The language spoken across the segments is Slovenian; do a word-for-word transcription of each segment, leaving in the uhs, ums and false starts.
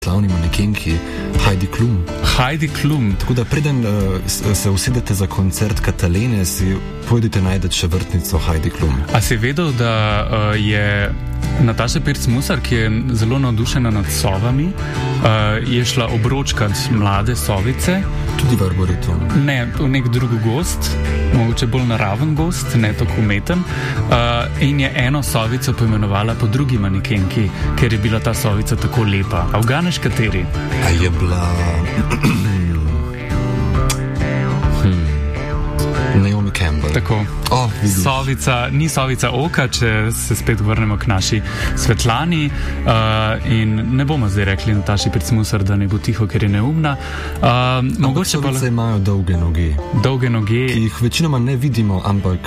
slavni manekenki Heidi Klum. Heidi Klum. Tako da preden uh, se usedete za koncert Katalene, si pojdite najdet še vrtnico Heidi Klum. A si vedel, da uh, je Nataša Pirc Musar, ki je zelo navdušena nad sovami, uh, je šla obročkat mlade sovice. Tudi v arboretum? Ne, v nek drug gost, mogoče bolj naraven gost, ne tako umeten. Uh, in je eno sovico poimenovala po drugi manekenki, ker je bila ta sovica tako lepa. A uganeš kateri? A je bila... hmm. Naomi Campbell. Tako. Oh, sovica, ni sovica oka, če se spet vrnemo k naši Svetlani. Uh, in ne bomo zdaj rekli Nataši Pirc Musar, da ne bo tiho, ker je neumna. Uh, mogoče sovice pa... imajo dolge noge. Dolge noge. Ki jih večinoma ne vidimo, ampak...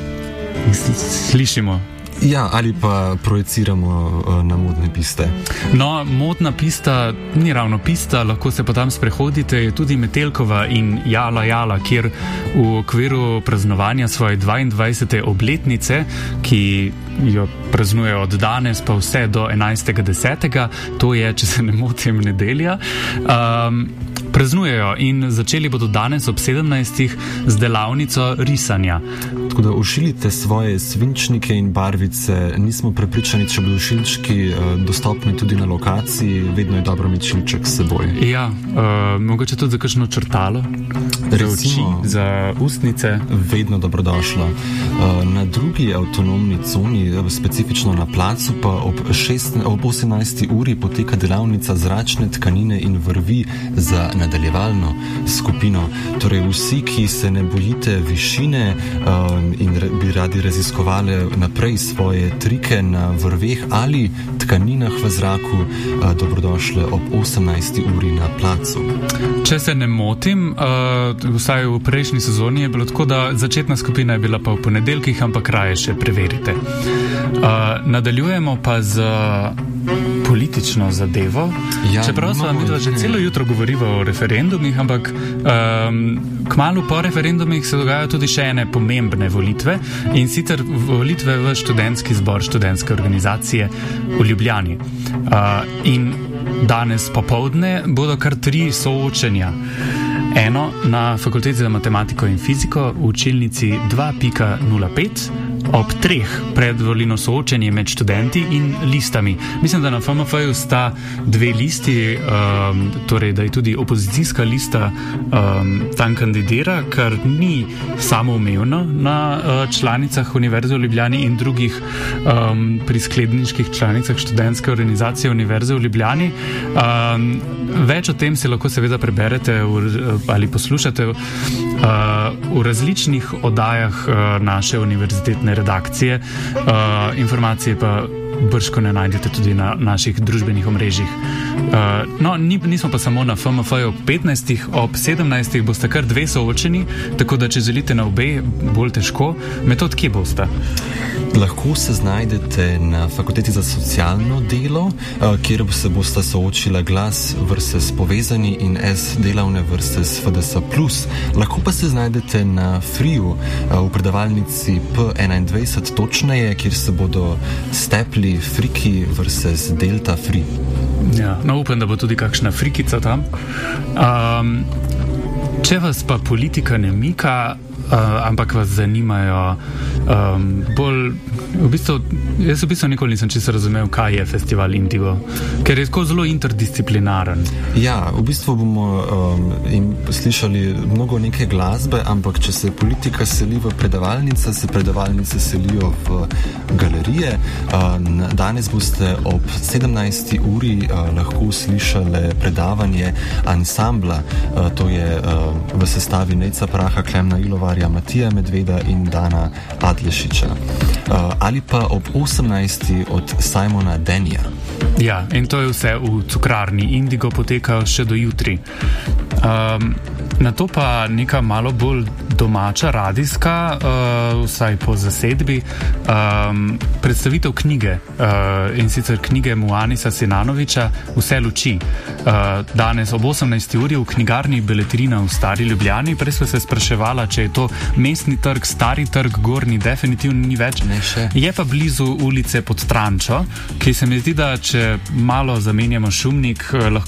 Slišimo. Ja, ali pa projeciramo uh, na modne piste. No, modna pista ni ravno pista, lahko se pa tam sprehodite, je tudi Metelkova in Jala Jala, kjer v okviru praznovanja svoje dvaindvajsete obletnice, ki jo praznujejo od danes pa vse do enajstega desetega, to je, če se ne motim, nedelja, um, praznujejo in začeli bodo danes ob sedemnajstih z delavnico risanja. Tako da ušilite svoje svinčnike in barvice, nismo prepričani, če bodo šilčki uh, dostopni tudi na lokaciji, vedno je dobro imeti šilček s seboj. Ja, uh, mogoče tudi za kakšno črtalo, za oči, za ustnice. Vedno dobrodošlo. Uh, na drugi avtonomni coni, specifično na placu, pa ob, šestnajsti, ob osemnajsti uri poteka delavnica zračne tkanine in vrvi za nadaljevalno skupino. Torej vsi, ki se ne bojite višine um, in re, bi radi raziskovali naprej svoje trike na vrveh ali tkaninah v zraku, uh, dobrodošle ob osemnajsti uri na placu. Če se ne motim, uh, vsaj v prejšnji sezoni je bilo tako, da začetna skupina je bila pa v ponedeljkih, ampak raje še preverite. Uh, nadaljujemo pa z politično zadevo. Ja, čeprav smo mi že celo jutro govorili o referendumih, ampak um, kmalu po referendumih se dogajajo tudi še ene pomembne volitve, in sicer volitve v študentski zbor študentske organizacije v Ljubljani. Uh, in danes popoldne bodo kar tri soočenja. Eno na Fakulteti za matematiko in fiziko v učilnici dva pika nula pet, ob treh predvolilno soočenje med študenti in listami. Mislim, da na F M F-ju sta dve listi, um, torej da je tudi opozicijska lista um, tam kandidira, kar ni samoumevno na uh, članicah Univerze v Ljubljani in drugih um, priskledniških članicah študentske organizacije Univerze v Ljubljani. Um, več o tem si lahko seveda preberete v, ali poslušate uh, v različnih oddajah uh, naše univerzitetne redakcije. Uh, informacije pa brško ne najdete tudi na naših družbenih omrežjih. Uh, no, ni, nismo pa samo na F M F-ju ob petnajstih, ob sedemnajstih boste kar dve soočeni, tako da če želite na obe, bolj težko. Metod, kje boste? Lahko se znajdete na Fakulteti za socialno delo, uh, kjer se boste soočila Glas versus Povezani in S delavne versus F D S plus. Lahko pa se znajdete na Friju, uh, v predavalnici P enaindvajset točneje, kjer se bodo stepli Friki versus Delta Free. Ja, no, upam, da bo tudi kakšna frikica tam. Um, če vas pa politika ne mika, uh, ampak vas zanimajo um, bolj, v bistvu, jaz v bistvu nikoli nisem čisto razumel, kaj je festival Indigo, ker je tako zelo interdisciplinaren. Ja, v bistvu bomo um, im slišali mnogo neke glasbe, ampak če se politika seli v predavalnice, se predavalnice selijo v galerije. Uh, danes boste ob sedemnajsti uri uh, lahko slišali predavanje ansambla, uh, to je uh, v sestavi Nejca Praha, Klemna Ilovarja, Matija Medveda in Dana Adlešiča. Uh, ali pa ob osemnajsti od Simona Denija. Ja, in to je vse v Cukrarni Indigo, poteka še do jutri. Um, Na to pa neka malo bolj domača, radijska, uh, vsaj po zasedbi, um, predstavitev knjige uh, in sicer knjige Muanisa Sinanoviča Vse luči. Uh, danes ob osemnajsti uri v knjigarni Beletrina v Stari Ljubljani. Prej sva se spraševala, če je to mestni trg, stari trg, gornji, definitivno ni več. Ne še. Je pa blizu ulice Pod Trančo, ki se mi zdi, da če malo zamenjamo šumnik, lahko